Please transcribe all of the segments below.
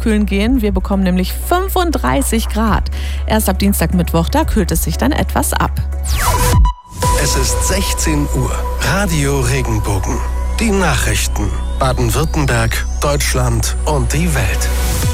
Abkühlen gehen. Wir bekommen nämlich 35 Grad. Erst ab Dienstag, Mittwoch, da kühlt es sich dann etwas ab. Es ist 16 Uhr. Radio Regenbogen. Die Nachrichten. Baden-Württemberg, Deutschland und die Welt.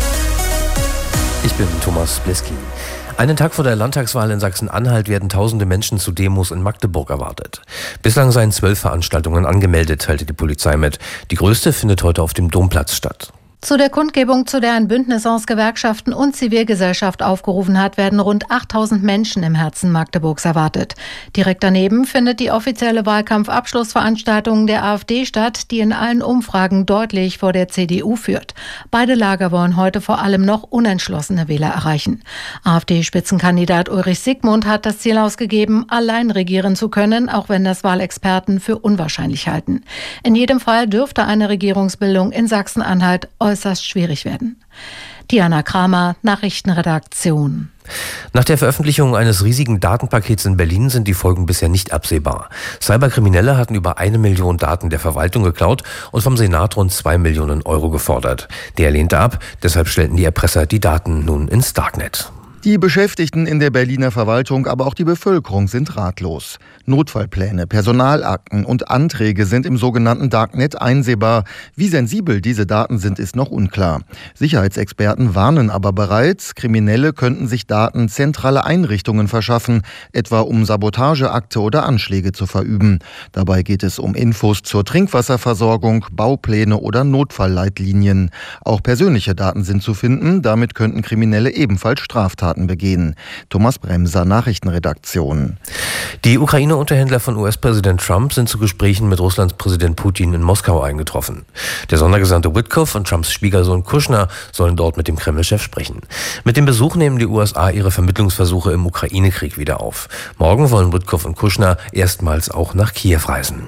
Ich bin Thomas Bleski. Einen Tag vor der Landtagswahl in Sachsen-Anhalt werden tausende Menschen zu Demos in Magdeburg erwartet. Bislang seien 12 Veranstaltungen angemeldet, teilte die Polizei mit. Die größte findet heute auf dem Domplatz statt. Zu der Kundgebung, zu der ein Bündnis aus Gewerkschaften und Zivilgesellschaft aufgerufen hat, werden rund 8000 Menschen im Herzen Magdeburgs erwartet. Direkt daneben findet die offizielle Wahlkampfabschlussveranstaltung der AfD statt, die in allen Umfragen deutlich vor der CDU führt. Beide Lager wollen heute vor allem noch unentschlossene Wähler erreichen. AfD-Spitzenkandidat Ulrich Siegmund hat das Ziel ausgegeben, allein regieren zu können, auch wenn das Wahlexperten für unwahrscheinlich halten. In jedem Fall dürfte eine Regierungsbildung in Sachsen-Anhalt äußerst schwierig werden. Diana Kramer, Nachrichtenredaktion. Nach der Veröffentlichung eines riesigen Datenpakets in Berlin sind die Folgen bisher nicht absehbar. Cyberkriminelle hatten über 1 Million Daten der Verwaltung geklaut und vom Senat rund 2 Millionen Euro gefordert. Der lehnte ab, deshalb stellten die Erpresser die Daten nun ins Darknet. Die Beschäftigten in der Berliner Verwaltung, aber auch die Bevölkerung sind ratlos. Notfallpläne, Personalakten und Anträge sind im sogenannten Darknet einsehbar. Wie sensibel diese Daten sind, ist noch unklar. Sicherheitsexperten warnen aber bereits, Kriminelle könnten sich Daten zentraler Einrichtungen verschaffen, etwa um Sabotageakte oder Anschläge zu verüben. Dabei geht es um Infos zur Trinkwasserversorgung, Baupläne oder Notfallleitlinien. Auch persönliche Daten sind zu finden, damit könnten Kriminelle ebenfalls Straftaten begehen. Thomas Bremser, Nachrichtenredaktion. Die Ukraine-Unterhändler von US-Präsident Trump sind zu Gesprächen mit Russlands Präsident Putin in Moskau eingetroffen. Der Sondergesandte Witkoff und Trumps Schwiegersohn Kushner sollen dort mit dem Kreml-Chef sprechen. Mit dem Besuch nehmen die USA ihre Vermittlungsversuche im Ukraine-Krieg wieder auf. Morgen wollen Witkoff und Kushner erstmals auch nach Kiew reisen.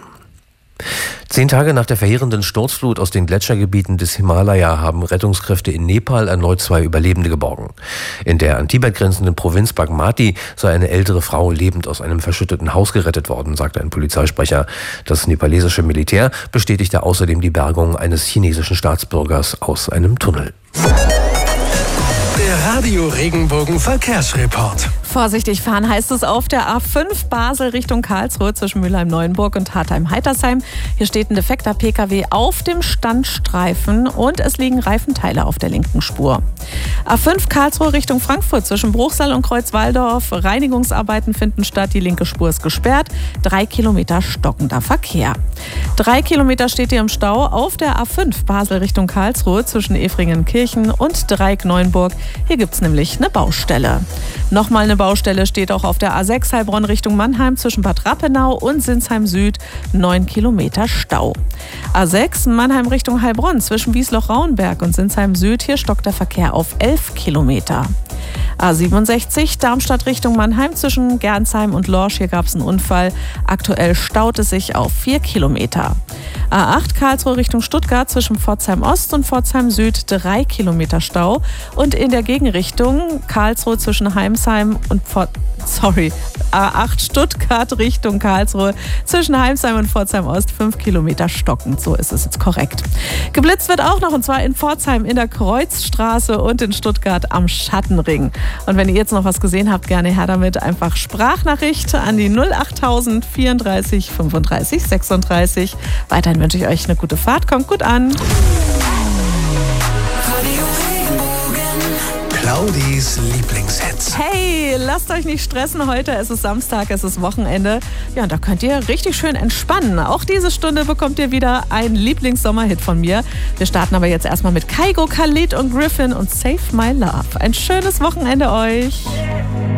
10 Tage nach der verheerenden Sturzflut aus den Gletschergebieten des Himalaya haben Rettungskräfte in Nepal erneut 2 Überlebende geborgen. In der an Tibet grenzenden Provinz Bagmati sei eine ältere Frau lebend aus einem verschütteten Haus gerettet worden, sagte ein Polizeisprecher. Das nepalesische Militär bestätigte außerdem die Bergung eines chinesischen Staatsbürgers aus einem Tunnel. Der Radio Regenbogen Verkehrsreport. Vorsichtig fahren heißt es auf der A5 Basel Richtung Karlsruhe zwischen Mülheim-Neuenburg und Hartheim-Heitersheim. Hier steht ein defekter Pkw auf dem Standstreifen und es liegen Reifenteile auf der linken Spur. A5 Karlsruhe Richtung Frankfurt zwischen Bruchsal und Kreuzwaldorf. Reinigungsarbeiten finden statt, die linke Spur ist gesperrt. 3 Kilometer stockender Verkehr. 3 Kilometer steht hier im Stau auf der A5 Basel Richtung Karlsruhe zwischen Efringen-Kirchen und Dreieck-Neuenburg. Hier gibt es nämlich eine Baustelle. Nochmal eine Baustelle steht auch auf der A6 Heilbronn Richtung Mannheim zwischen Bad Rappenau und Sinsheim Süd. 9 Kilometer Stau. A6 Mannheim Richtung Heilbronn zwischen Wiesloch-Rauenberg und Sinsheim Süd. Hier stockt der Verkehr auf 11 Kilometer. A67 Darmstadt Richtung Mannheim zwischen Gernsheim und Lorsch. Hier gab es einen Unfall. Aktuell staut es sich auf 4 Kilometer. A8 Karlsruhe Richtung Stuttgart zwischen Pforzheim Ost und Pforzheim Süd 3 Kilometer Stau. Und in der Gegenrichtung Karlsruhe zwischen Heimsheim und A8 Stuttgart Richtung Karlsruhe zwischen Heimsheim und Pforzheim Ost 5 Kilometer stockend. So ist es jetzt korrekt. Geblitzt wird auch noch, und zwar in Pforzheim in der Kreuzstraße und in Stuttgart am Schattenring. Und wenn ihr jetzt noch was gesehen habt, gerne her damit. Einfach Sprachnachricht an die 08000 34 35 36. Weiterhin wünsche ich euch eine gute Fahrt. Kommt gut an. Claudis Lieblingshits. Hey, lasst euch nicht stressen heute. Es ist Samstag, es ist Wochenende. Ja, und da könnt ihr richtig schön entspannen. Auch diese Stunde bekommt ihr wieder einen Lieblingssommerhit von mir. Wir starten aber jetzt erstmal mit Kygo, Khalid und Griffin und Save My Love. Ein schönes Wochenende euch.